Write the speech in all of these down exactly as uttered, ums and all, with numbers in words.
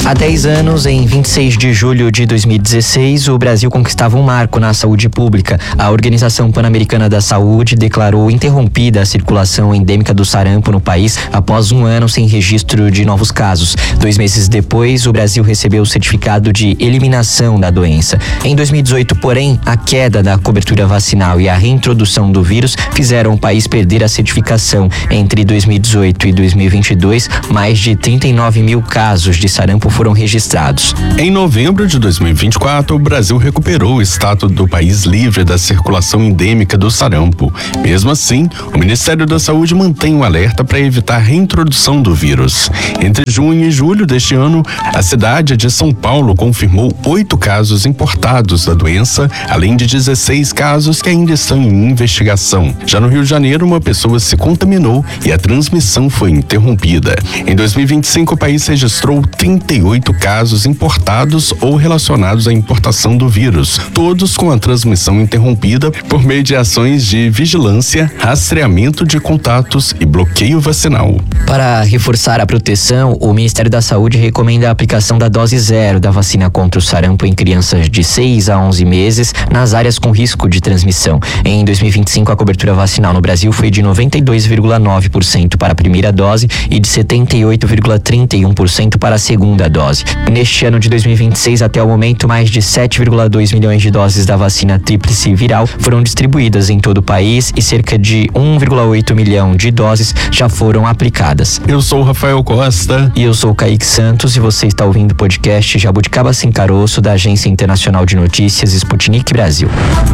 Há dez anos, em vinte e seis de julho de dois mil e dezesseis, o Brasil conquistava um marco na saúde pública. A Organização Pan-Americana da Saúde declarou interrompida a circulação endêmica do sarampo no país após um ano sem registro de novos casos. Dois meses depois, o Brasil recebeu o certificado de eliminação da doença. Em dois mil e dezoito, porém, a queda da cobertura vacinal e a reintrodução do vírus fizeram o país perder a certificação. Entre dois mil e dezoito e dois mil e vinte e dois, mais de trinta e nove mil casos de sarampo foram registrados. Em novembro de dois mil e vinte e quatro, o Brasil recuperou o status do país livre da circulação endêmica do sarampo. Mesmo assim, o Ministério da Saúde mantém um alerta para evitar a reintrodução do vírus. Entre junho e julho deste ano, a cidade de São Paulo confirmou oito casos importados da doença, além de dezesseis casos que ainda estão em investigação. Já no Rio de Janeiro, uma pessoa se contaminou e a transmissão foi interrompida. Em dois mil e vinte e cinco, o país registrou trinta e oito casos importados ou relacionados à importação do vírus, todos com a transmissão interrompida por meio de ações de vigilância, rastreamento de contatos e bloqueio vacinal. Para reforçar a proteção, o Ministério da Saúde recomenda a aplicação da dose zero da vacina contra o sarampo em crianças de seis a onze meses nas áreas com risco de transmissão. Em dois mil e vinte e cinco, a cobertura vacinal no Brasil foi de noventa e dois vírgula nove por cento para a primeira dose e de setenta e oito vírgula trinta e um por cento para a segunda dose. Neste ano de dois mil e vinte e seis, até o momento, mais de sete vírgula dois milhões de doses da vacina tríplice viral foram distribuídas em todo o país e cerca de um vírgula oito milhão de doses já foram aplicadas. Eu sou o Rafael Costa. E eu sou o Kaique Santos e você está ouvindo o podcast Jabuticaba Sem Caroço da Agência Internacional de Notícias Sputnik Brasil.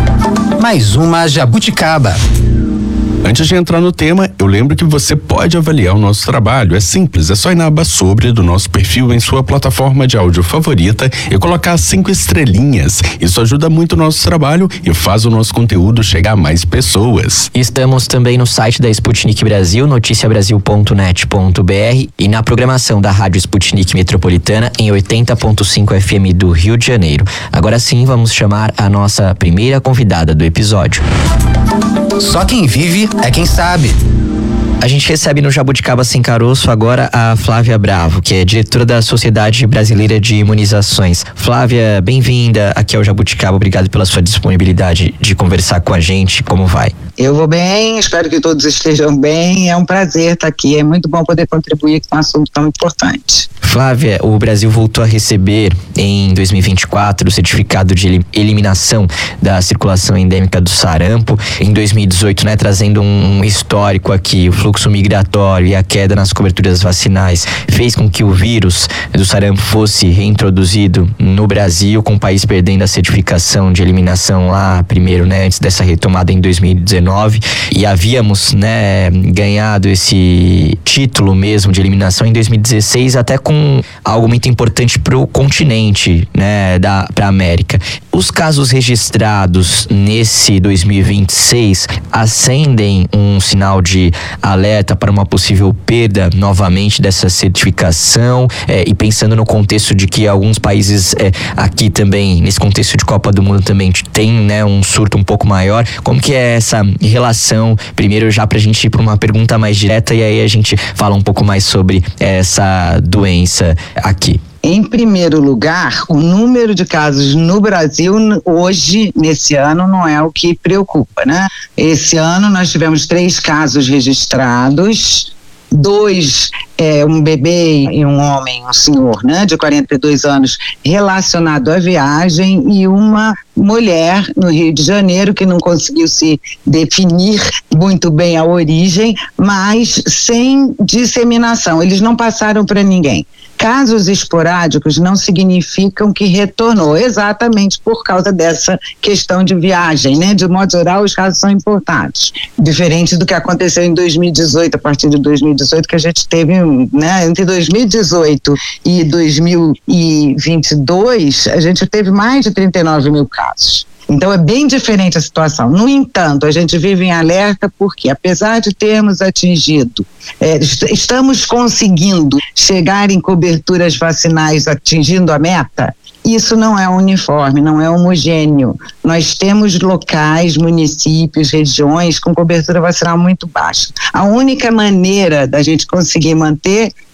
Mais uma Jabuticaba. Antes de entrar no tema, eu lembro que você pode avaliar o nosso trabalho. É simples, é só ir na aba sobre do nosso perfil em sua plataforma de áudio favorita e colocar cinco estrelinhas. Isso ajuda muito o nosso trabalho e faz o nosso conteúdo chegar a mais pessoas. Estamos também no site da Sputnik Brasil, noticia brasil ponto net ponto b r, e na programação da Rádio Sputnik Metropolitana em oitenta ponto cinco F M do Rio de Janeiro. Agora sim, vamos chamar a nossa primeira convidada do episódio. Só quem vive é quem sabe. A gente recebe no Jabuticaba Sem Caroço agora a Flávia Bravo, que é diretora da Sociedade Brasileira de Imunizações. Flávia, bem-vinda aqui ao Jabuticaba. Obrigado pela sua disponibilidade de conversar com a gente. Como vai? Eu vou bem, espero que todos estejam bem. É um prazer estar aqui. É muito bom poder contribuir com um assunto tão importante. Flávia, o Brasil voltou a receber em dois mil e vinte e quatro o certificado de eliminação da circulação endêmica do sarampo. Em dois mil e dezoito, né, trazendo um histórico aqui, o fluxo migratório e a queda nas coberturas vacinais fez com que o vírus do sarampo fosse reintroduzido no Brasil, com o país perdendo a certificação de eliminação lá primeiro, né, antes dessa retomada em dois mil e dezenove, e havíamos, né, ganhado esse título mesmo de eliminação em dois mil e dezesseis, até com algo muito importante para o continente, né, da para a América. Os casos registrados nesse dois mil e vinte e seis acendem um sinal de alerta para uma possível perda novamente dessa certificação, é, e pensando no contexto de que alguns países é, aqui também, nesse contexto de Copa do Mundo também tem, né, um surto um pouco maior. Como que é essa relação? Primeiro, já pra gente ir para uma pergunta mais direta e aí a gente fala um pouco mais sobre essa doença aqui. Em primeiro lugar, o número de casos no Brasil hoje, nesse ano, não é o que preocupa, né? Esse ano nós tivemos três casos registrados, dois, é, um bebê e um homem, um senhor, né, de quarenta e dois anos, relacionado à viagem, e uma mulher no Rio de Janeiro que não conseguiu se definir muito bem a origem, mas sem disseminação, eles não passaram para ninguém. Casos esporádicos não significam que retornou, exatamente por causa dessa questão de viagem, né? De modo geral, os casos são importados. Diferente do que aconteceu em dois mil e dezoito, a partir de dois mil e dezoito, que a gente teve, né? Entre dois mil e dezoito e dois mil e vinte e dois, a gente teve mais de trinta e nove mil casos. Então é bem diferente a situação. No entanto, a gente vive em alerta porque, apesar de termos atingido, é, estamos conseguindo chegar em coberturas vacinais atingindo a meta, isso não é uniforme, não é homogêneo. Nós temos locais, municípios, regiões com cobertura vacinal muito baixa. A única maneira da gente conseguir manter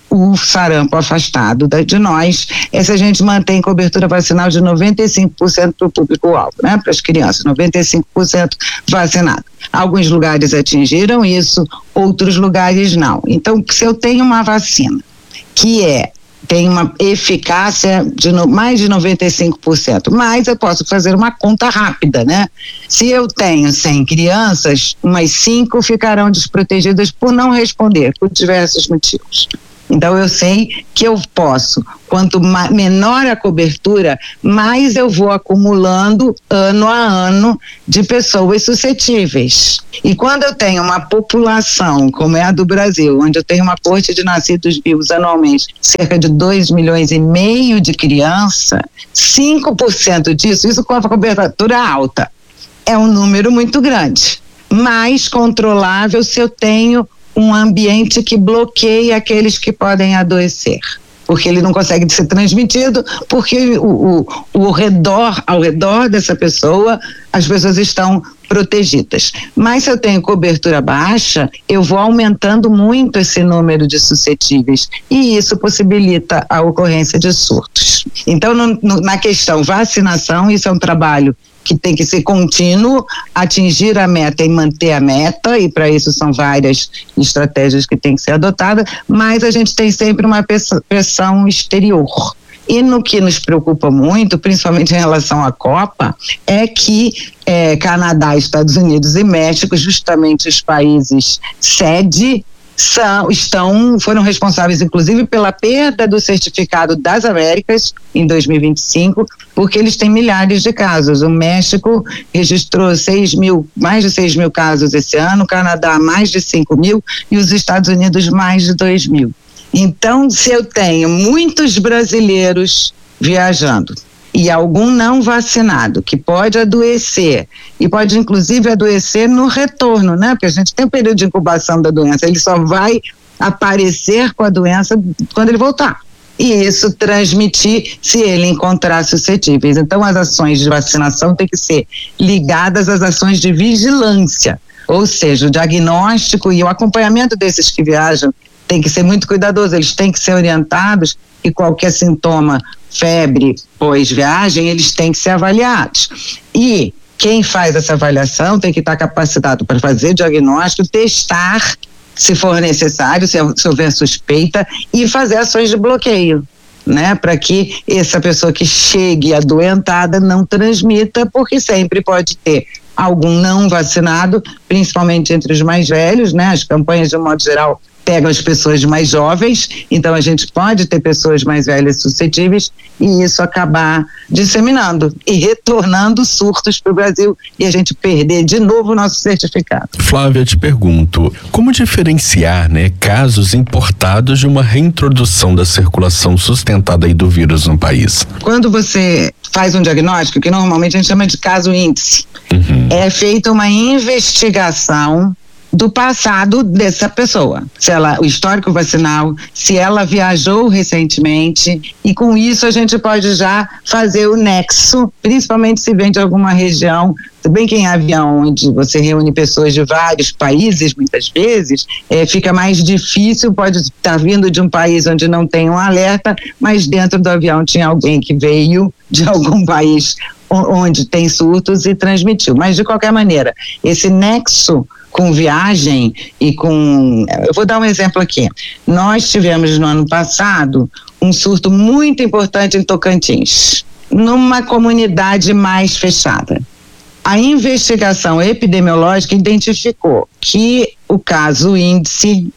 o sarampo afastado da, de nós é se a gente mantém cobertura vacinal de noventa e cinco por cento para o público-alvo, né? Para as crianças, noventa e cinco por cento vacinado. Alguns lugares atingiram isso, outros lugares não. Então, se eu tenho uma vacina que é tem uma eficácia de no, mais de noventa e cinco por cento, mas eu posso fazer uma conta rápida, né? Se eu tenho cem crianças, umas cinco ficarão desprotegidas por não responder, por diversos motivos. Então eu sei que eu posso, quanto ma- menor a cobertura, mais eu vou acumulando ano a ano de pessoas suscetíveis. E quando eu tenho uma população como é a do Brasil, onde eu tenho uma corte de nascidos vivos anualmente, cerca de dois milhões e meio de crianças, cinco por cento disso, isso com a cobertura alta, é um número muito grande, mais controlável se eu tenho um ambiente que bloqueia aqueles que podem adoecer, porque ele não consegue ser transmitido, porque o, o, o redor, ao redor dessa pessoa, as pessoas estão protegidas. Mas se eu tenho cobertura baixa, eu vou aumentando muito esse número de suscetíveis e isso possibilita a ocorrência de surtos. Então, no, no, na questão vacinação, isso é um trabalho que tem que ser contínuo, atingir a meta e manter a meta, e para isso são várias estratégias que têm que ser adotadas, mas a gente tem sempre uma pressão exterior. E no que nos preocupa muito, principalmente em relação à Copa, é que é, Canadá, Estados Unidos e México, justamente os países sede, São, estão, foram responsáveis inclusive pela perda do certificado das Américas em dois mil e vinte e cinco, porque eles têm milhares de casos. O México registrou seis mil, mais de seis mil casos esse ano, o Canadá mais de cinco mil e os Estados Unidos mais de dois mil. Então, se eu tenho muitos brasileiros viajando e algum não vacinado que pode adoecer e pode inclusive adoecer no retorno, né? Porque a gente tem um período de incubação da doença, ele só vai aparecer com a doença quando ele voltar. E isso transmitir se ele encontrar suscetíveis. Então as ações de vacinação têm que ser ligadas às ações de vigilância, ou seja, o diagnóstico e o acompanhamento desses que viajam tem que ser muito cuidadoso, eles têm que ser orientados e qualquer sintoma, febre, pós-viagem, eles têm que ser avaliados. E quem faz essa avaliação tem que estar capacitado para fazer diagnóstico, testar, se for necessário, se, se houver suspeita, e fazer ações de bloqueio, né? Para que essa pessoa que chegue adoentada não transmita, porque sempre pode ter algum não vacinado, principalmente entre os mais velhos, né? As campanhas, de um modo geral, pegam as pessoas mais jovens, então a gente pode ter pessoas mais velhas suscetíveis e isso acabar disseminando e retornando surtos para o Brasil e a gente perder de novo o nosso certificado. Flávia, te pergunto, como diferenciar, né, casos importados de uma reintrodução da circulação sustentada aí do vírus no país? Quando você faz um diagnóstico, que normalmente a gente chama de caso índice, uhum. é feita uma investigação do passado dessa pessoa, se ela, o histórico vacinal, se ela viajou recentemente, e com isso a gente pode já fazer o nexo, principalmente se vem de alguma região, se bem que em avião onde você reúne pessoas de vários países, muitas vezes, é, fica mais difícil, pode estar vindo de um país onde não tem um alerta, mas dentro do avião tinha alguém que veio de algum país onde tem surtos e transmitiu, mas de qualquer maneira, esse nexo com viagem e com... Eu vou dar um exemplo aqui. Nós tivemos no ano passado um surto muito importante em Tocantins, numa comunidade mais fechada. A investigação epidemiológica identificou que o caso índice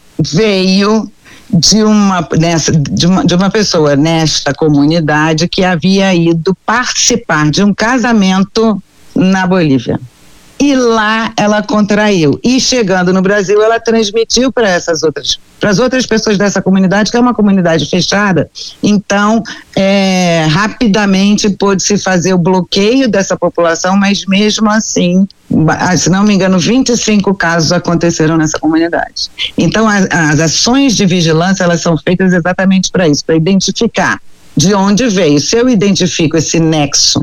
veio de uma, nessa, de uma, de uma pessoa nesta comunidade que havia ido participar de um casamento na Bolívia. E lá ela contraiu. E chegando no Brasil, ela transmitiu para essas outras, para as outras pessoas dessa comunidade, que é uma comunidade fechada. Então, é, rapidamente pôde-se fazer o bloqueio dessa população, mas mesmo assim, se não me engano, vinte e cinco casos aconteceram nessa comunidade. Então, as, as ações de vigilância, elas são feitas exatamente para isso, para identificar de onde veio. Se eu identifico esse nexo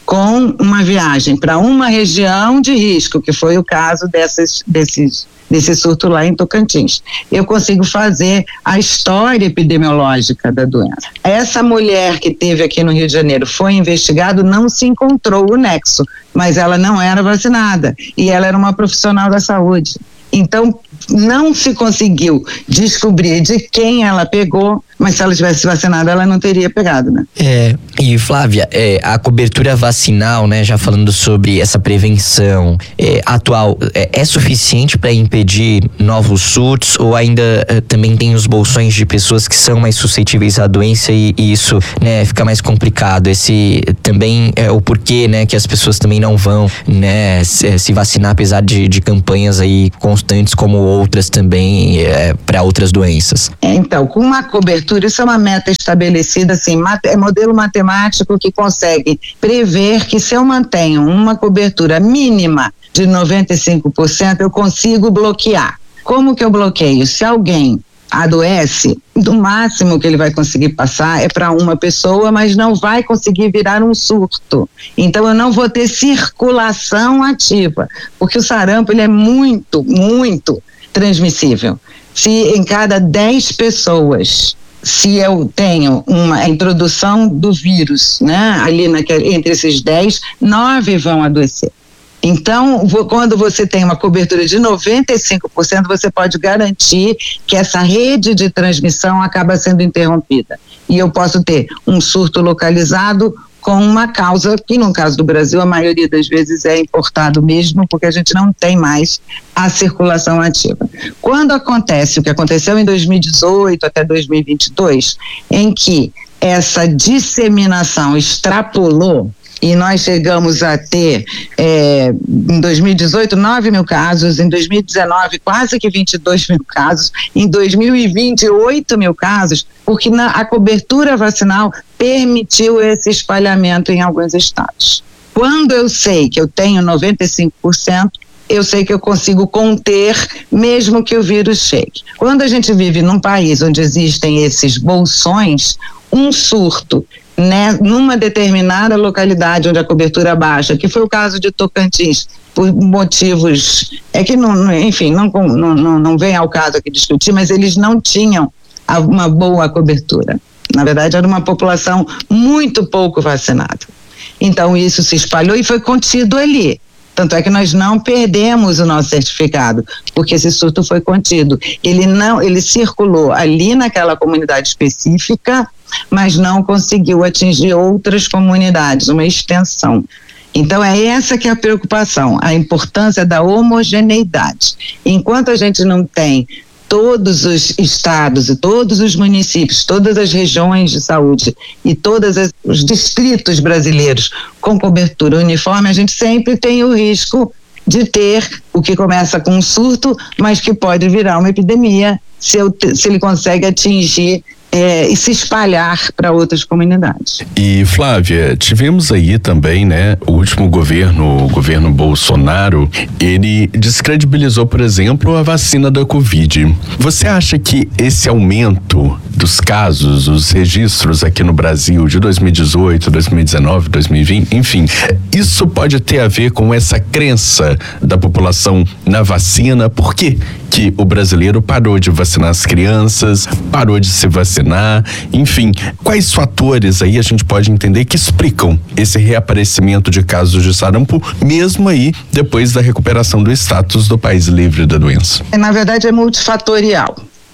com uma viagem para uma região de risco, que foi o caso dessas, desses, desse surto lá em Tocantins. Eu consigo fazer a história epidemiológica da doença. Essa mulher que teve aqui no Rio de Janeiro foi investigado, não se encontrou o nexo, mas ela não era vacinada e ela era uma profissional da saúde. Então, não se conseguiu descobrir de quem ela pegou, mas se ela tivesse vacinado, ela não teria pegado, né? É, e Flávia, é, a cobertura vacinal, né, já falando sobre essa prevenção é, atual, é, é suficiente para impedir novos surtos ou ainda é, também tem os bolsões de pessoas que são mais suscetíveis à doença e, e isso, né, fica mais complicado? Esse também é o porquê, né, que as pessoas também não vão, né, se, se vacinar, apesar de, de campanhas aí constantes como outras também é, para outras doenças. É, então, com uma cobertura, isso é uma meta estabelecida, assim, é modelo matemático que consegue prever que se eu mantenho uma cobertura mínima de noventa e cinco por cento, eu consigo bloquear. Como que eu bloqueio? Se alguém adoece, do máximo que ele vai conseguir passar é para uma pessoa, mas não vai conseguir virar um surto. Então eu não vou ter circulação ativa, porque o sarampo ele é muito, muito transmissível. Se em cada dez pessoas, se eu tenho uma introdução do vírus, né, ali naquele, entre esses dez, nove vão adoecer. Então, quando você tem uma cobertura de noventa e cinco por cento, você pode garantir que essa rede de transmissão acaba sendo interrompida. E eu posso ter um surto localizado com uma causa que, no caso do Brasil, a maioria das vezes é importado mesmo, porque a gente não tem mais a circulação ativa. Quando acontece o que aconteceu em dois mil e dezoito até dois mil e vinte e dois, em que essa disseminação extrapolou, e nós chegamos a ter, é, em dois mil e dezoito, nove mil casos, em dois mil e dezenove, quase que vinte e dois mil casos, em dois mil e vinte, oito mil casos, porque na, a cobertura vacinal permitiu esse espalhamento em alguns estados. Quando eu sei que eu tenho noventa e cinco por cento, eu sei que eu consigo conter, mesmo que o vírus chegue. Quando a gente vive num país onde existem esses bolsões, um surto, né, numa determinada localidade onde a cobertura baixa, que foi o caso de Tocantins, por motivos, é que não, enfim, não, não, não, não vem ao caso aqui discutir, mas eles não tinham uma boa cobertura. Na verdade, era uma população muito pouco vacinada. Então, isso se espalhou e foi contido ali. Tanto é que nós não perdemos o nosso certificado, porque esse surto foi contido. Ele não, ele circulou ali naquela comunidade específica, mas não conseguiu atingir outras comunidades, uma extensão. Então é essa que é a preocupação, a importância da homogeneidade. Enquanto a gente não tem todos os estados e todos os municípios, todas as regiões de saúde e todos os distritos brasileiros com cobertura uniforme, a gente sempre tem o risco de ter o que começa com um surto, mas que pode virar uma epidemia se, eu, se ele consegue atingir É, e se espalhar para outras comunidades. E Flávia, tivemos aí também, né, o último governo, o governo Bolsonaro, ele descredibilizou, por exemplo, a vacina da Covid. Você acha que esse aumento dos casos, os registros aqui no Brasil de dois mil e dezoito, dois mil e dezenove, dois mil e vinte, enfim, isso pode ter a ver com essa crença da população na vacina? Por quê que o brasileiro parou de vacinar as crianças, parou de se vacinar, enfim, quais fatores aí a gente pode entender que explicam esse reaparecimento de casos de sarampo, mesmo aí depois da recuperação do status do país livre da doença? Na verdade é multifatorial.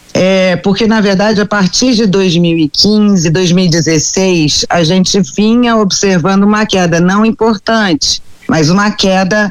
É, porque, na verdade, a partir de dois mil e quinze, dois mil e dezesseis, a gente vinha observando uma queda não importante, mas uma queda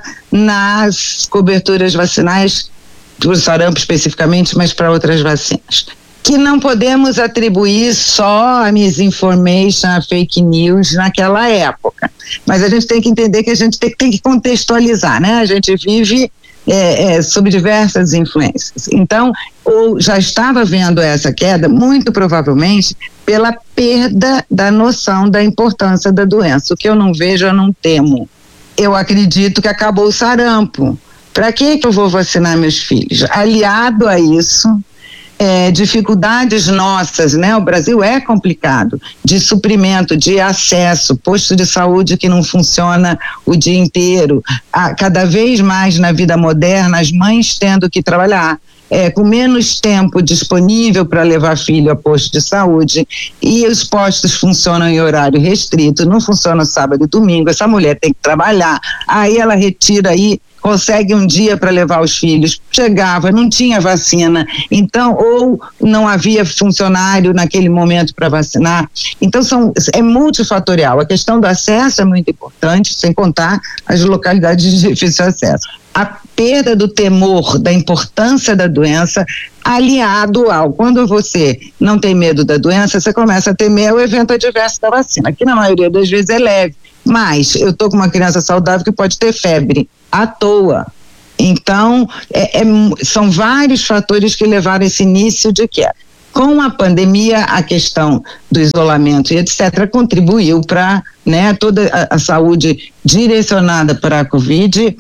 nas coberturas vacinais, do sarampo especificamente, mas para outras vacinas, que não podemos atribuir só a misinformation, a fake news naquela época. Mas a gente tem que entender que a gente tem, tem que contextualizar, né? A gente vive É, é, sob diversas influências. Então, ou já estava vendo essa queda, muito provavelmente pela perda da noção da importância da doença. O que eu não vejo, eu não temo. Eu acredito que acabou o sarampo. Para que eu vou vacinar meus filhos? Aliado a isso, É, dificuldades nossas, né? O Brasil é complicado, de suprimento, de acesso, posto de saúde que não funciona o dia inteiro, a, cada vez mais na vida moderna, as mães tendo que trabalhar, é, com menos tempo disponível para levar filho a posto de saúde, e os postos funcionam em horário restrito, não funciona sábado e domingo, essa mulher tem que trabalhar, aí ela retira aí, consegue um dia para levar os filhos, chegava, não tinha vacina, então, ou não havia funcionário naquele momento para vacinar, então são, é multifatorial, a questão do acesso é muito importante, sem contar as localidades de difícil acesso. A perda do temor, da importância da doença, aliado ao, quando você não tem medo da doença, você começa a temer o evento adverso da vacina, que na maioria das vezes é leve, mas eu estou com uma criança saudável que pode ter febre à toa. Então, é, é, são vários fatores que levaram esse início de queda. Com a pandemia, a questão do isolamento e etcétera contribuiu para, né, toda a, a saúde direcionada para a Covid,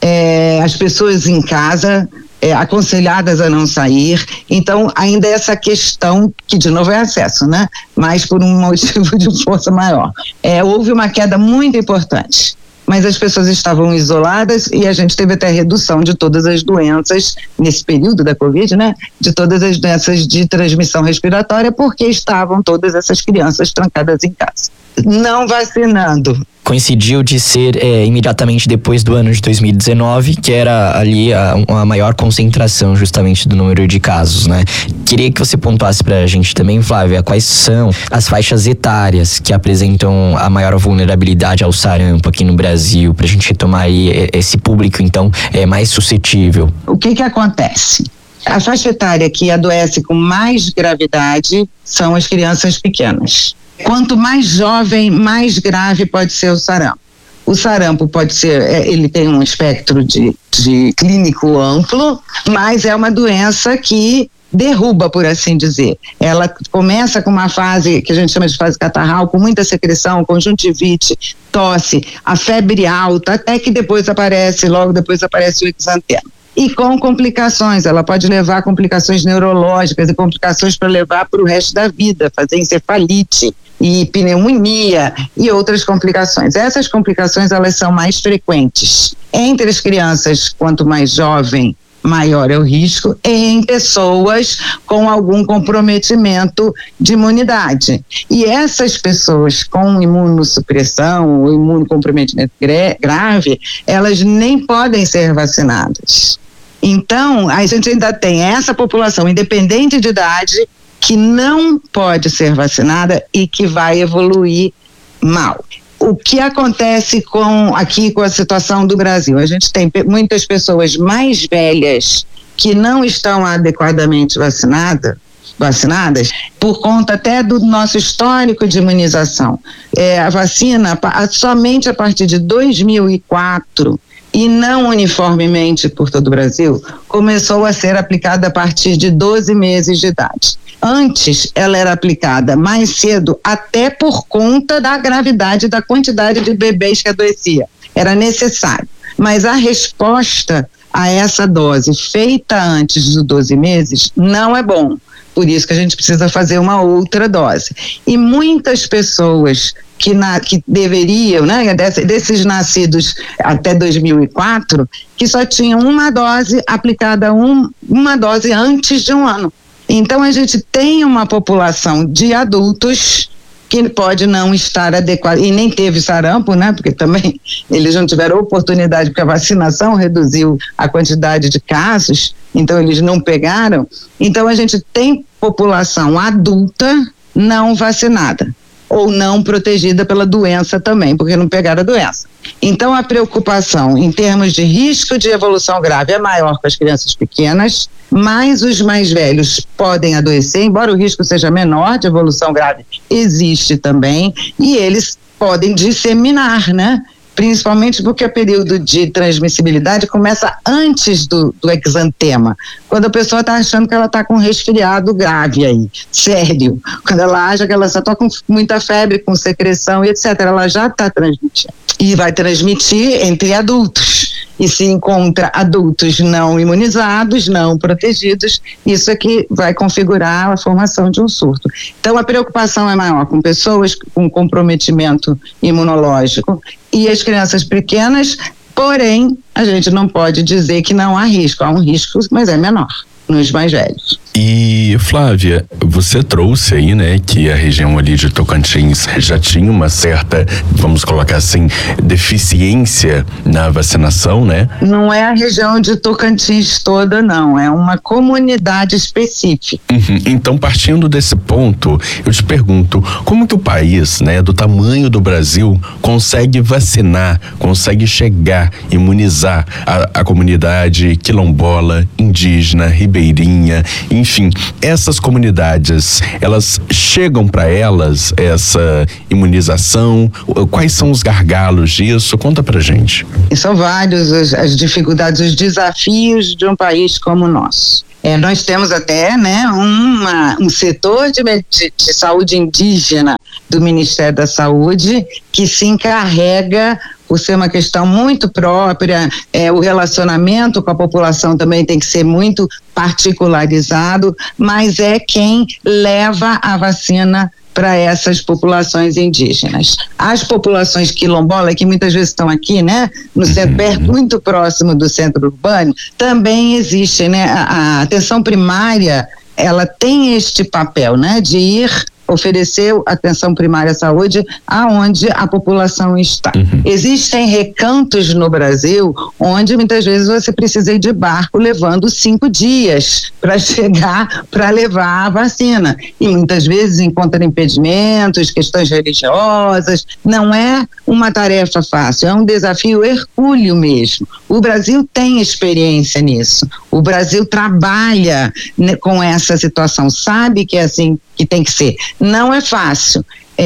é, as pessoas em casa, é, aconselhadas a não sair, então ainda essa questão, que de novo é acesso, né, mas por um motivo de força maior. É, houve uma queda muito importante, mas as pessoas estavam isoladas e a gente teve até redução de todas as doenças, nesse período da Covid, né? De todas as doenças de transmissão respiratória, porque estavam todas essas crianças trancadas em casa. Não vacinando. Coincidiu de ser é, imediatamente depois do ano de dois mil e dezenove, que era ali a, a maior concentração justamente do número de casos, né? Queria que você pontuasse pra gente também, Flávia, quais são as faixas etárias que apresentam a maior vulnerabilidade ao sarampo aqui no Brasil, pra gente retomar aí esse público, então, é mais suscetível. O que que acontece? A faixa etária que adoece com mais gravidade são as crianças pequenas. Quanto mais jovem, mais grave pode ser o sarampo. O sarampo pode ser, ele tem um espectro de, de clínico amplo, mas é uma doença que derruba, por assim dizer. Ela começa com uma fase que a gente chama de fase catarral, com muita secreção, conjuntivite, tosse, a febre alta, até que depois aparece, logo depois aparece o exantema. E com complicações, ela pode levar a complicações neurológicas e complicações para levar para o resto da vida, fazer encefalite e pneumonia e outras complicações. Essas complicações, elas são mais frequentes. Entre as crianças, quanto mais jovem, maior é o risco, e em pessoas com algum comprometimento de imunidade. E essas pessoas com imunossupressão ou imunocomprometimento grave, elas nem podem ser vacinadas. Então, a gente ainda tem essa população, independente de idade, que não pode ser vacinada e que vai evoluir mal. O que acontece com, aqui com a situação do Brasil? A gente tem muitas pessoas mais velhas que não estão adequadamente vacinada, vacinadas por conta até do nosso histórico de imunização. É, a vacina, somente a partir de dois mil e quatro, e não uniformemente por todo o Brasil, começou a ser aplicada a partir de doze meses de idade. Antes, ela era aplicada mais cedo, até por conta da gravidade da quantidade de bebês que adoecia. Era necessário. Mas a resposta a essa dose feita antes dos doze meses não é bom. Por isso que a gente precisa fazer uma outra dose. E muitas pessoas que, na, que deveriam, né, desses nascidos até dois mil e quatro, que só tinham uma dose aplicada, um, uma dose antes de um ano. Então a gente tem uma população de adultos que pode não estar adequada, e nem teve sarampo, né, porque também eles não tiveram oportunidade, porque a vacinação reduziu a quantidade de casos, então eles não pegaram. Então a gente tem população adulta não vacinada, ou não protegida pela doença também, porque não pegaram a doença. Então a preocupação em termos de risco de evolução grave é maior com as crianças pequenas, mas os mais velhos podem adoecer, embora o risco seja menor de evolução grave, existe também, e eles podem disseminar, né? Principalmente porque o período de transmissibilidade começa antes do, do exantema, quando a pessoa está achando que ela está com um resfriado grave aí, sério, quando ela acha que ela só está com muita febre, com secreção e etcétera, ela já está transmitindo, e vai transmitir entre adultos. e se encontra adultos não imunizados, não protegidos, isso é que vai configurar a formação de um surto. Então a preocupação é maior com pessoas com comprometimento imunológico e as crianças pequenas, porém a gente não pode dizer que não há risco, há um risco, mas é menor nos mais velhos. E Flávia, você trouxe aí, né, que a região ali de Tocantins já tinha uma certa, vamos colocar assim, deficiência na vacinação, né? Não é a região de Tocantins toda, não, é uma comunidade específica. Uhum. Então, partindo desse ponto, eu te pergunto, como que o país, né, do tamanho do Brasil, consegue vacinar, consegue chegar, imunizar a, a comunidade quilombola, indígena, ribeirinha, enfim, essas comunidades, elas chegam para elas essa imunização? Quais são os gargalos disso? Conta pra gente. E são vários as, as dificuldades, os desafios de um país como o nosso. É, nós temos até, né, uma, um setor de, de, de saúde indígena do Ministério da Saúde que se encarrega, por ser uma questão muito própria, é, o relacionamento com a população também tem que ser muito particularizado, mas é quem leva a vacina para essas populações indígenas. As populações quilombolas, que muitas vezes estão aqui, né, no centro, perto, muito próximo do centro urbano, também existe, né, a, a atenção primária, ela tem este papel, né, de ir oferecer atenção primária à saúde aonde a população está. Uhum. Existem recantos no Brasil onde muitas vezes você precisa ir de barco levando cinco dias para chegar, para levar a vacina. E muitas vezes encontra impedimentos, questões religiosas. Não é uma tarefa fácil, é um desafio hercúleo mesmo. O Brasil tem experiência nisso. O Brasil trabalha, né, com essa situação, sabe que é assim que tem que ser. Não é fácil,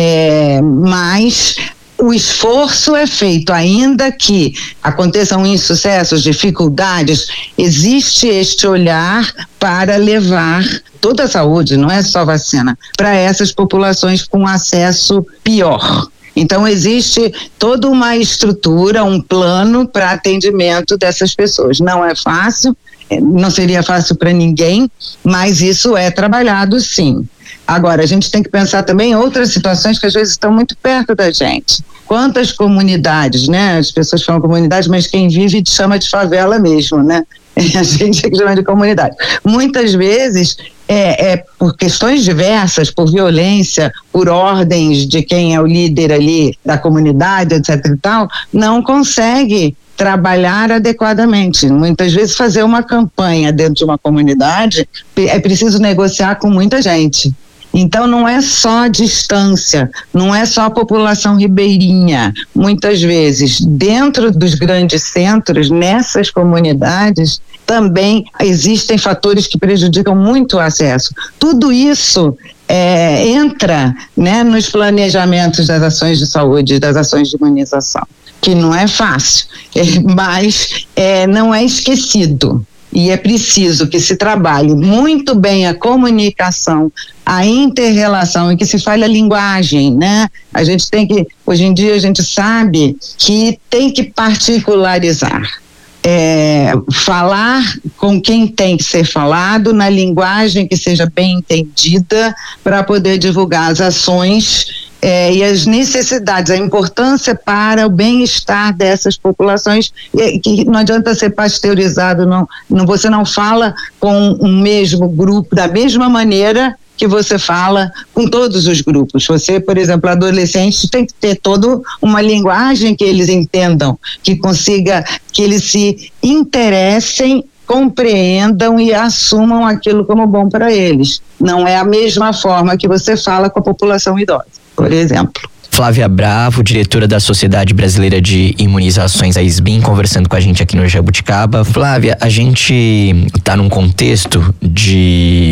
é, mas o esforço é feito, ainda que aconteçam insucessos, dificuldades, existe este olhar para levar toda a saúde, não é só vacina, para essas populações com acesso pior. Então existe toda uma estrutura, um plano para atendimento dessas pessoas. Não é fácil, não seria fácil para ninguém, mas isso é trabalhado sim. Agora, a gente tem que pensar também em outras situações que às vezes estão muito perto da gente. Quantas comunidades, né? As pessoas falam comunidade, mas quem vive chama de favela mesmo, né? A gente é que chama de comunidade. Muitas vezes, é, é por questões diversas, por violência, por ordens de quem é o líder ali da comunidade, etc e tal, não consegue trabalhar adequadamente. Muitas vezes fazer uma campanha dentro de uma comunidade é preciso negociar com muita gente. Então não é só distância, não é só a população ribeirinha. Muitas vezes dentro dos grandes centros, nessas comunidades, também existem fatores que prejudicam muito o acesso. Tudo isso é, entra, né, nos planejamentos das ações de saúde, das ações de imunização, que não é fácil, é, mas é, não é esquecido. E é preciso que se trabalhe muito bem a comunicação, a inter-relação e que se fale a linguagem, né? A gente tem que, hoje em dia a gente sabe que tem que particularizar. É, falar com quem tem que ser falado, na linguagem que seja bem entendida, para poder divulgar as ações é, e as necessidades, a importância para o bem-estar dessas populações, e, que não adianta ser pasteurizado, não, não, você não fala com o mesmo grupo, da mesma maneira que você fala com todos os grupos. Você, por exemplo, adolescentes tem que ter toda uma linguagem que eles entendam, que consiga, que eles se interessem, compreendam e assumam aquilo como bom para eles. Não é a mesma forma que você fala com a população idosa, por exemplo. Flávia Bravo, diretora da Sociedade Brasileira de Imunizações, a S B I M, conversando com a gente aqui no Jabuticaba. Flávia, a gente está num contexto de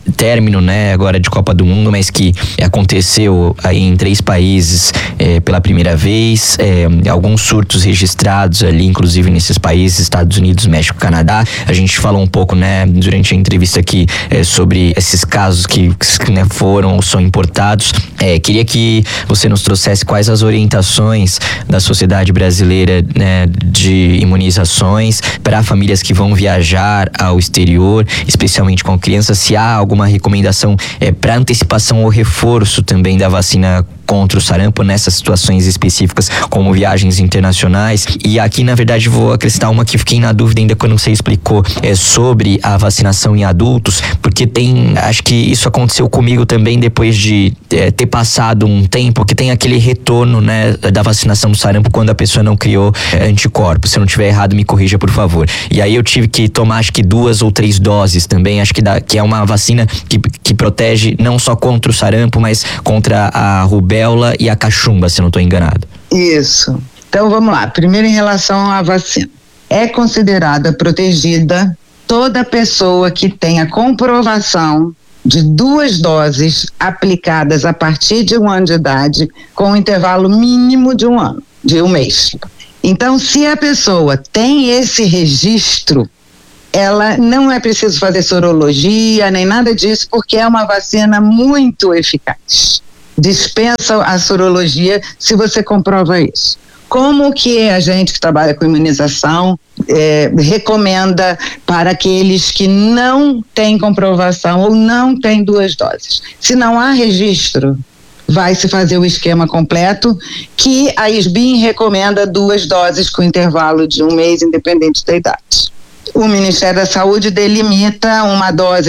término, né, agora de Copa do Mundo, mas que aconteceu aí em três países é, pela primeira vez, é, alguns surtos registrados ali, inclusive nesses países, Estados Unidos, México, Canadá. A gente falou um pouco, né, durante a entrevista aqui é, sobre esses casos que, que né, foram ou são importados. É, queria que você nos trouxesse quais as orientações da sociedade brasileira, né, de imunizações para famílias que vão viajar ao exterior, especialmente com crianças, se há alguma recomendação é, para antecipação ou reforço também da vacina contra o sarampo nessas situações específicas, como viagens internacionais. E aqui, na verdade, vou acrescentar uma que fiquei na dúvida ainda quando você explicou é, sobre a vacinação em adultos, porque tem, acho que isso aconteceu comigo também depois de é, ter passado um tempo, que tem aquele retorno, né, da vacinação do sarampo quando a pessoa não criou é, anticorpos. Se eu não estiver errado, me corrija, por favor. E aí eu tive que tomar, acho que duas ou três doses também, acho que, dá, que é uma vacina que, que protege não só contra o sarampo, mas contra a rubéola e a cachumba, se eu não estou enganado. Isso. Então vamos lá. Primeiro, em relação à vacina. É considerada protegida toda pessoa que tenha comprovação de duas doses aplicadas a partir de um ano de idade, com um intervalo mínimo de um ano, de um mês. Então, se a pessoa tem esse registro, ela não é preciso fazer sorologia, nem nada disso, porque é uma vacina muito eficaz. Dispensa a sorologia se você comprova isso. Como que a gente que trabalha com imunização é, recomenda para aqueles que não têm comprovação ou não têm duas doses? Se não há registro, vai se fazer o esquema completo, que a I S B I N recomenda duas doses com intervalo de um mês, independente da idade. O Ministério da Saúde delimita uma dose,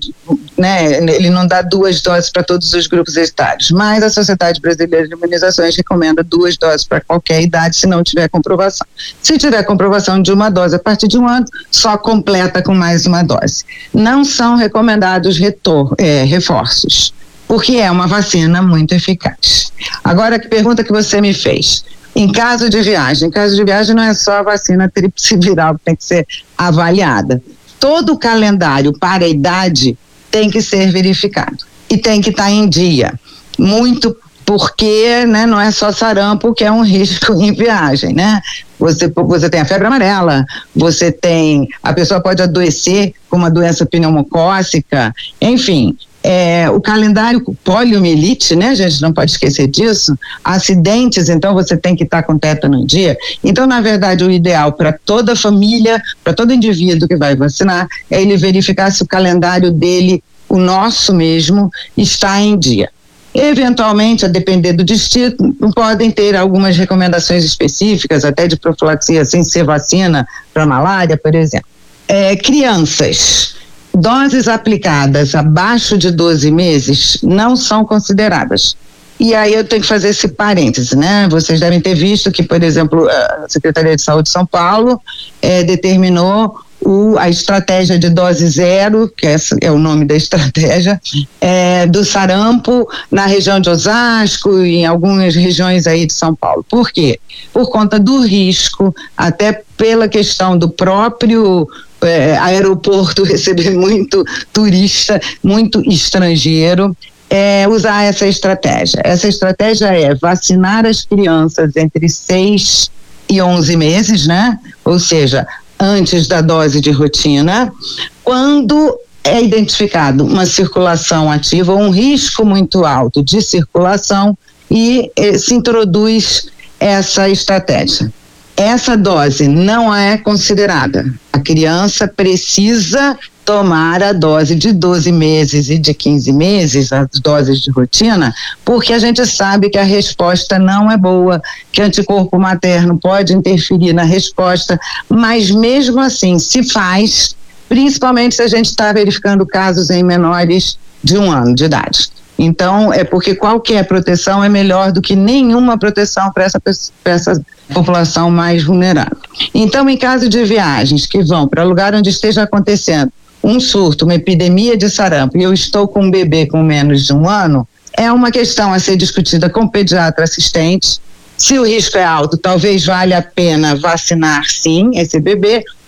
né, ele não dá duas doses para todos os grupos etários, mas a Sociedade Brasileira de Imunizações recomenda duas doses para qualquer idade, se não tiver comprovação. Se tiver comprovação de uma dose a partir de um ano, só completa com mais uma dose. Não são recomendados retor- é, reforços, porque é uma vacina muito eficaz. Agora, que pergunta que você me fez? Em caso de viagem, em caso de viagem não é só a vacina tríplice viral que tem que ser avaliada. Todo o calendário para a idade tem que ser verificado e tem que estar em dia. Muito porque, né, não é só sarampo que é um risco em viagem, né? Você, você tem a febre amarela, você tem, a pessoa pode adoecer com uma doença pneumocócica, enfim. É, o calendário poliomielite, né, a gente não pode esquecer disso, acidentes, então você tem que estar com tétano em dia. Então, na verdade, o ideal para toda família, para todo indivíduo que vai vacinar, é ele verificar se o calendário dele, o nosso mesmo, está em dia. Eventualmente, a depender do distrito, podem ter algumas recomendações específicas, até de profilaxia sem ser vacina para malária, por exemplo. É, crianças, doses aplicadas abaixo de doze meses não são consideradas. E aí eu tenho que fazer esse parêntese, né? Vocês devem ter visto que, por exemplo, a Secretaria de Saúde de São Paulo eh, determinou o, a estratégia de dose zero, que esse é o nome da estratégia, eh, do sarampo na região de Osasco e em algumas regiões aí de São Paulo. Por quê? Por conta do risco, até pela questão do próprio É, aeroporto receber muito turista, muito estrangeiro, é, usar essa estratégia. Essa estratégia é vacinar as crianças entre seis e onze meses, né? Ou seja, antes da dose de rotina, quando é identificado uma circulação ativa, um risco muito alto de circulação e eh, se introduz essa estratégia. Essa dose não é considerada. A criança precisa tomar a dose de doze meses e de quinze meses, as doses de rotina, porque a gente sabe que a resposta não é boa, que o anticorpo materno pode interferir na resposta, mas mesmo assim se faz, principalmente se a gente está verificando casos em menores de um ano de idade. Então, é porque qualquer proteção é melhor do que nenhuma proteção para essa, para essa população mais vulnerável. Então, em caso de viagens que vão para lugar onde esteja acontecendo um surto, uma epidemia de sarampo, e eu estou com um bebê com menos de um ano, é uma questão a ser discutida com o pediatra assistente. Se o risco é alto, talvez valha a pena vacinar sim esse bebê,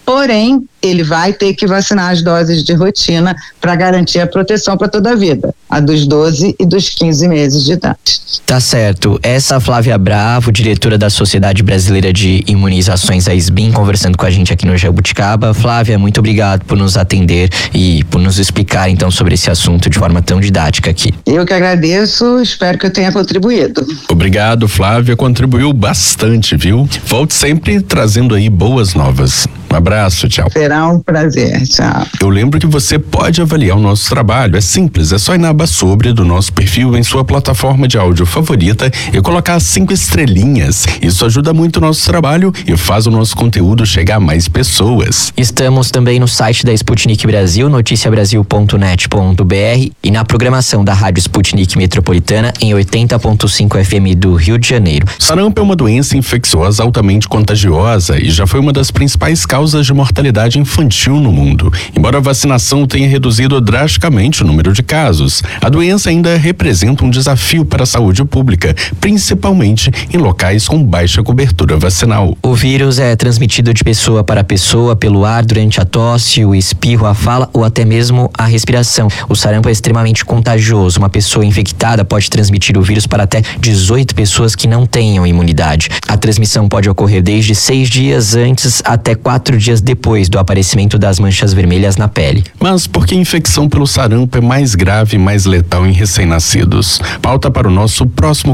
porém, ele vai ter que vacinar as doses de rotina para garantir a proteção para toda a vida, a dos doze e dos quinze meses de idade. Tá certo. Essa Flávia Bravo, diretora da Sociedade Brasileira de Imunizações, a S B I M, conversando com a gente aqui no Jabuticaba. Flávia, muito obrigado por nos atender e por nos explicar então sobre esse assunto de forma tão didática aqui. Eu que agradeço, espero que eu tenha contribuído. Obrigado, Flávia, contribuiu bastante, viu? Volte sempre trazendo aí boas novas. Um abraço, tchau. Será um prazer, tchau. Eu lembro que você pode avaliar o nosso trabalho, é simples, é só ir na aba sobre do nosso perfil em sua plataforma de áudio favorita e colocar cinco estrelinhas. Isso ajuda muito o nosso trabalho e faz o nosso conteúdo chegar a mais pessoas. Estamos também no site da Sputnik Brasil, noticia brasil ponto net ponto b r, e na programação da Rádio Sputnik Metropolitana em oitenta ponto cinco F M do Rio de Janeiro. Sarampo é uma doença infecciosa altamente contagiosa e já foi uma das principais causas de mortalidade infantil no mundo. Embora a vacinação tenha reduzido drasticamente o número de casos, a doença ainda representa um desafio para a saúde pública, principalmente em locais com baixa cobertura vacinal. O vírus é transmitido de pessoa para pessoa pelo ar durante a tosse, o espirro, a fala ou até mesmo a respiração. O sarampo é extremamente contagioso. Uma pessoa infectada pode transmitir o vírus para até dezoito pessoas que não tenham imunidade. A transmissão pode ocorrer desde seis dias antes até quatro dias depois do aparecimento das manchas vermelhas na pele. Mas por que a infecção pelo sarampo é mais grave e mais letal em recém-nascidos? Pauta para o nosso próximo